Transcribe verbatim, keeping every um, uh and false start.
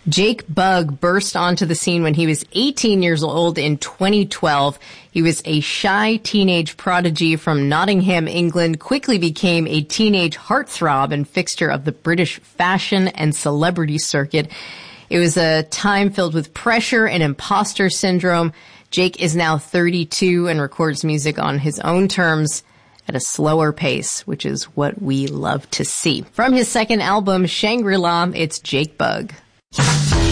Jake Bugg burst onto the scene when he was eighteen years old in twenty twelve. He was a shy teenage prodigy from Nottingham, England, quickly became a teenage heartthrob and fixture of the British fashion and celebrity circuit. It was a time filled with pressure and imposter syndrome. Jake is now thirty-two and records music on his own terms at a slower pace, which is what we love to see. From his second album, Shangri-La, it's Jake Bugg.